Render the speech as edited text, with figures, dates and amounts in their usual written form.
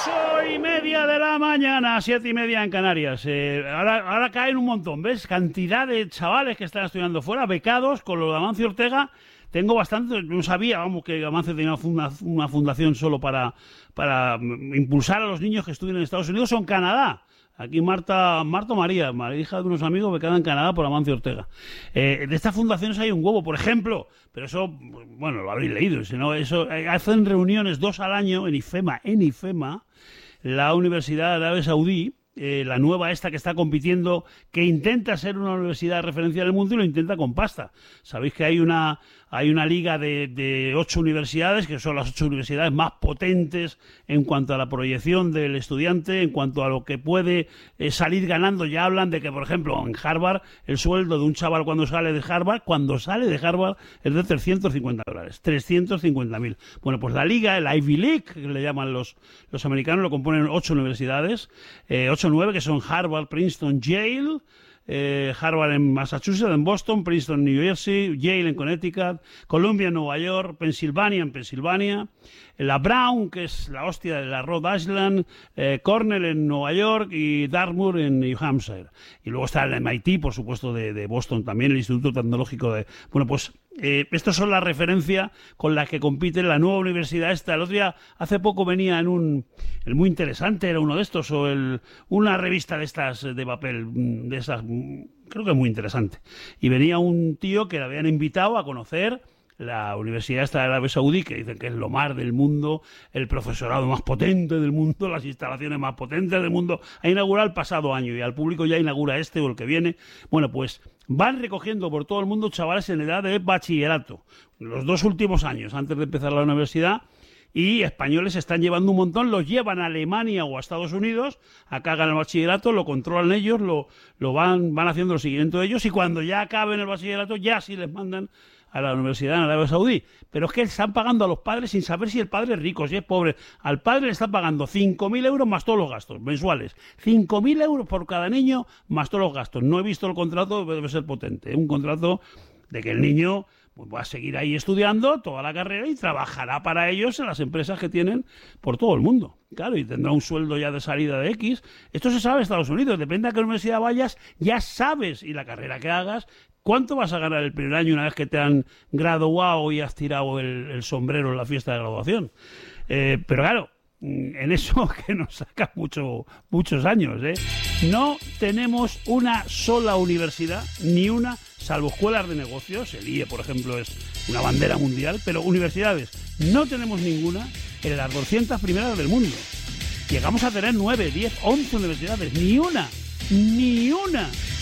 8:30 de la mañana, 7:30 en Canarias. Ahora caen un montón, ¿ves? Cantidad de chavales que están estudiando fuera, becados. Con lo de Amancio Ortega tengo bastante. No sabía, vamos, que Amancio tenía una fundación solo para impulsar a los niños que estudian en Estados Unidos o en Canadá. Aquí Marta María, hija de unos amigos becada en Canadá por Amancio Ortega. De estas fundaciones hay un huevo, por ejemplo, pero eso, bueno, lo habréis leído, si no, eso hacen reuniones 2 al año en IFEMA, la Universidad de Arabia Saudí, la nueva esta que está compitiendo, que intenta ser una universidad de referencia del mundo y lo intenta con pasta. Sabéis que hay una liga de 8 universidades, que son las 8 universidades más potentes en cuanto a la proyección del estudiante, en cuanto a lo que puede salir ganando. Ya hablan de que, por ejemplo, en Harvard, el sueldo de un chaval cuando sale de Harvard es de $350. 350.000. Bueno, pues la liga, el Ivy League, que le llaman los americanos, lo componen 8 universidades, 8 o 9, que son Harvard, Princeton, Yale, Harvard en Massachusetts, en Boston, Princeton en New Jersey, Yale en Connecticut, Columbia en Nueva York, Pensilvania en Pensilvania, la Brown, que es la hostia de la Rhode Island, Cornell en Nueva York y Dartmouth en New Hampshire. Y luego está el MIT, por supuesto, de Boston también, el Instituto Tecnológico de... Bueno, pues estos son la referencia con la que compite la nueva universidad esta. El otro día, hace poco, venía en el Muy Interesante, era uno de estos, o una revista de estas de papel, de esas, creo que Muy Interesante. Y venía un tío que le habían invitado a conocer la universidad esta de Arabia Saudí, que dicen que es lo más del mundo, el profesorado más potente del mundo, las instalaciones más potentes del mundo. Ha inaugurado el pasado año y al público ya inaugura este o el que viene. Bueno, pues van recogiendo por todo el mundo chavales en edad de bachillerato, los 2 últimos años antes de empezar la universidad. Y españoles están llevando un montón, los llevan a Alemania o a Estados Unidos, acá hagan el bachillerato, lo controlan ellos, lo van haciendo lo siguiente de ellos, y cuando ya acaben el bachillerato, ya sí les mandan a la universidad en Arabia Saudí. Pero es que están pagando a los padres sin saber si el padre es rico, si es pobre. Al padre le están pagando 5.000 euros más todos los gastos mensuales. 5.000 euros por cada niño más todos los gastos. No he visto el contrato, debe ser potente. Un contrato de que el niño pues va a seguir ahí estudiando toda la carrera y trabajará para ellos en las empresas que tienen por todo el mundo. Claro, y tendrá un sueldo ya de salida de X. Esto se sabe en Estados Unidos. Depende a qué universidad vayas, ya sabes, y la carrera que hagas, cuánto vas a ganar el primer año una vez que te han graduado y has tirado el sombrero en la fiesta de graduación. Pero claro, en eso que nos saca muchos años, no tenemos una sola universidad, ni una, salvo escuelas de negocios. El IE, por ejemplo, es una bandera mundial, pero universidades no tenemos ninguna en las 200 primeras del mundo. Llegamos a tener 9, 10, 11 universidades, ni una.